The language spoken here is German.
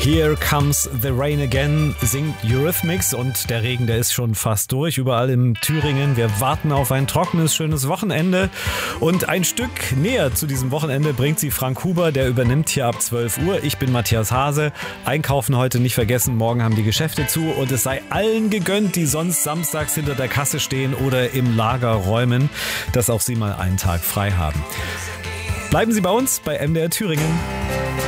Here Comes the Rain Again singt Eurythmics und der Regen, der ist schon fast durch, überall in Thüringen. Wir warten auf ein trockenes, schönes Wochenende und ein Stück näher zu diesem Wochenende bringt sie Frank Huber, der übernimmt hier ab 12 Uhr. Ich bin Matthias Hase. Einkaufen heute nicht vergessen, morgen haben die Geschäfte zu und es sei allen gegönnt, die sonst samstags hinter der Kasse stehen oder im Lager räumen, dass auch sie mal einen Tag frei haben. Bleiben Sie bei uns bei MDR Thüringen.